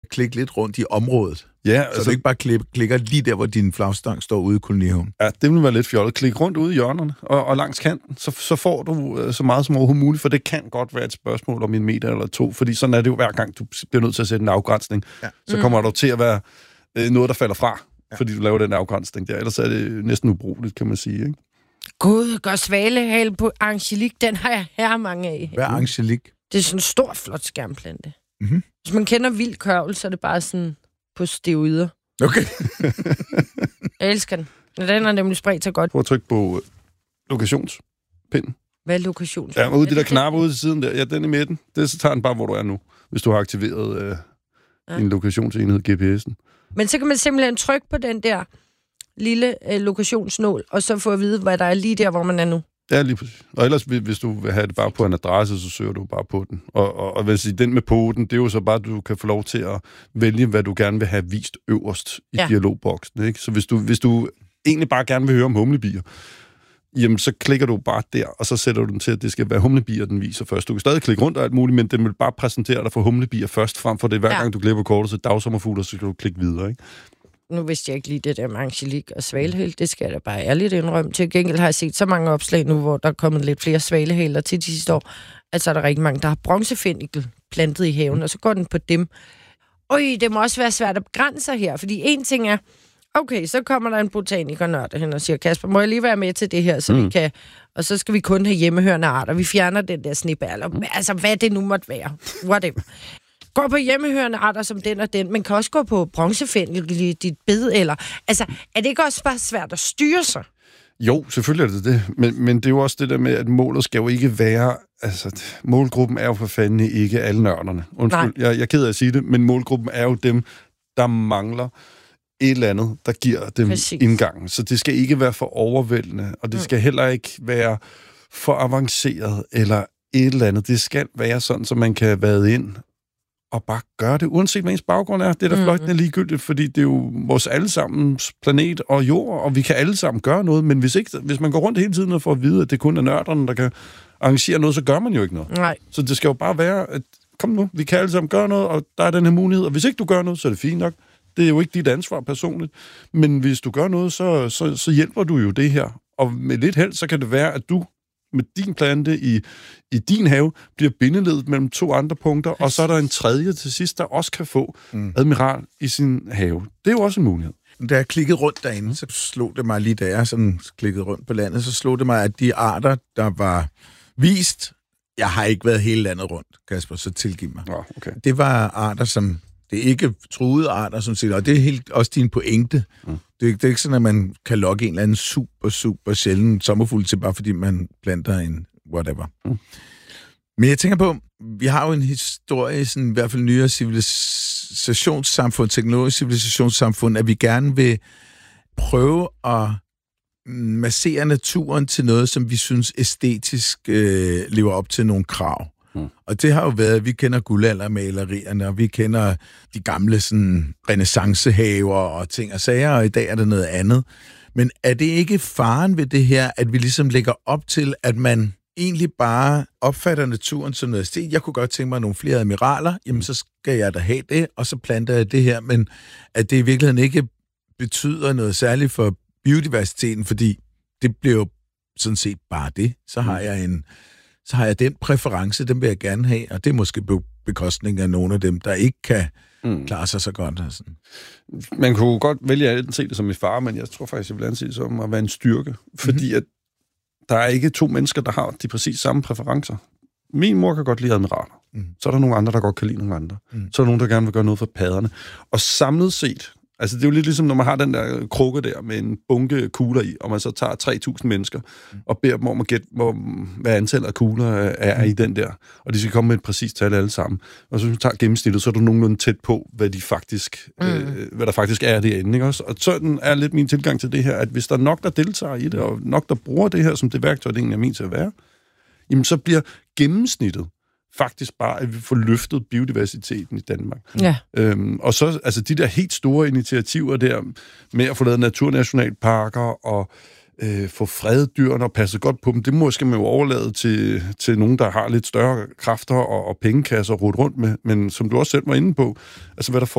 klikke lidt rundt i området. Ja, så du ikke bare klikker lige der, hvor din flagstang står ude i kolonihaven. Ja, det vil være lidt fjollet. Klik rundt ude i hjørnerne og langs kanten, så får du så meget som overhovedet muligt, for det kan godt være et spørgsmål om 1 meter eller 2, fordi sådan er det jo hver gang, du bliver nødt til at sætte en afgrænsning. Ja. Så kommer der til at være noget, der falder fra, fordi du laver den afgrænsning der. Ellers er det næsten ubrugeligt, kan man sige, ikke? Gud, gør svalehale på Angelique, den har jeg her mange af. Hvad er Angelique? Det er sådan en stor, flot skærmplante. Mm-hmm. Hvis man kender vild kørvel, så er det bare sådan på steroider. Okay. Jeg elsker den. Den har nemlig spredt sig godt. Prøv at trykke på lokationspinden. Hvad er lokations? Ja, ude de der knapper ude til siden der. Ja, den i midten. Det så tager den bare, hvor du er nu, hvis du har aktiveret en lokationsenhed, GPS'en. Men så kan man simpelthen trykke på den der lille lokationsnål, og så få at vide, hvad der er lige der, hvor man er nu. Ja, lige præcis. Og ellers, hvis du vil have det bare på en adresse, så søger du bare på den. Og vil sige, den med poten, det er jo så bare, at du kan få lov til at vælge, hvad du gerne vil have vist øverst i dialogboksen. Ikke? Så hvis du egentlig bare gerne vil høre om humlebier, jamen så klikker du bare der, og så sætter du den til, at det skal være humlebier, den viser først. Du kan stadig klikke rundt og alt muligt, men den vil bare præsentere dig for humlebier først, frem for det hver gang du klipper kortet til dagsommerfugler, så skal du klikke videre, ikke? Nu vidste jeg ikke lige det der med Angelique og svalehæl. Det skal jeg da bare ærligt indrømme. Til gengæld har jeg set så mange opslag nu, hvor der er kommet lidt flere svalehæler til de sidste år. Altså er der rigtig mange, der har bronzefændikel plantet i haven, og så går den på dem. Det må også være svært at begrænse her, fordi en ting er, okay, så kommer der en botanikernørd hen og siger, Kasper, må jeg lige være med til det her, så vi kan... Og så skal vi kun have hjemmehørende arter. Vi fjerner den der snibærler. Altså, hvad det nu måtte være. Whatever. Gå på hjemmehørende arter som den og den, men kan også gå på bronzefændikel i dit bed, eller... Altså, er det ikke også bare svært at styre sig? Jo, selvfølgelig er det det. Men det er jo også det der med, at målet skal jo ikke være... Altså, målgruppen er jo for fanden ikke alle nørderne. Undskyld, jeg er ked af at sige det, men målgruppen er jo dem, der mangler et eller andet, der giver dem indgangen. Så det skal ikke være for overvældende, og det skal heller ikke være for avanceret, eller et eller andet. Det skal være sådan, så man kan vade ind og bare gøre det, uanset hvad ens baggrund er. Det er da fløjtende ligegyldigt, fordi det er jo vores allesammens planet og jord, og vi kan alle sammen gøre noget, men hvis man går rundt hele tiden og får at vide, at det kun er nørderne, der kan arrangere noget, så gør man jo ikke noget. Nej. Så det skal jo bare være, at kom nu, vi kan alle sammen gøre noget, og der er den her mulighed, og hvis ikke du gør noget, så er det fint nok. Det er jo ikke dit ansvar personligt, men hvis du gør noget, så hjælper du jo det her. Og med lidt held, så kan det være, at du med din plante i din have bliver bindeledet mellem 2 andre punkter, og så er der en tredje til sidst, der også kan få admiral i sin have. Det er jo også en mulighed. Da jeg klikkede rundt derinde, så slog det mig lige, da jeg sådan klikkede rundt på landet, så slog det mig, at de arter, der var vist, jeg har ikke været hele landet rundt, Kasper, så tilgiv mig. Okay. Det var arter, som det er ikke truede arter, som siger, og det er helt også din pointe. Det er ikke sådan, at man kan lokke en eller anden super sjælden sommerfugl til, bare fordi man planter en whatever. Men jeg tænker på, vi har jo en historie, sådan, i hvert fald nyere civilisationssamfund, teknologisk civilisationssamfund, at vi gerne vil prøve at massere naturen til noget, som vi synes æstetisk lever op til nogle krav. Og det har jo været, at vi kender guldaldermalerierne, og vi kender de gamle sådan renæssancehaver og ting og sager, og i dag er der noget andet. Men er det ikke faren ved det her, at vi ligesom lægger op til, at man egentlig bare opfatter naturen som noget æstetisk? Jeg kunne godt tænke mig nogle flere admiraler, jamen så skal jeg da have det, og så planter jeg det her, men at det i virkeligheden ikke betyder noget særligt for biodiversiteten, fordi det bliver jo sådan set bare det. Så har jeg den præference, den vil jeg gerne have, og det er måske på bekostning af nogle af dem, der ikke kan klare sig så godt. Altså. Man kunne godt vælge at se det som en fare, men jeg tror faktisk, jeg vil anse det som at være en styrke, fordi at der er ikke 2 mennesker, der har de præcis samme præferencer. Min mor kan godt lide admiraler. Så er der nogle andre, der godt kan lide nogle andre. Så er der nogen, der gerne vil gøre noget for padderne. Og samlet set, altså det er jo lidt ligesom, når man har den der krukke der med en bunke kugler i, og man så tager 3.000 mennesker og beder dem om at gætte, hvad antallet af kugler er i den der. Og de skal komme med et præcist tal alle sammen. Og så hvis du tager gennemsnittet, så er du nogenlunde tæt på, hvad der faktisk er det ende. Ikke også? Og sådan er lidt min tilgang til det her, at hvis der er nok, der deltager i det, og nok, der bruger det her som det værktøj, det egentlig er ment til at være, jamen så bliver gennemsnittet faktisk bare, at vi får løftet biodiversiteten i Danmark. Ja. Og så altså de der helt store initiativer der med at få lavet naturnationalparker og få fredet dyrene og passe godt på dem, det måske man jo overlade til nogen, der har lidt større kræfter og pengekasser at rute rundt med. Men som du også selv var inde på, altså hvad der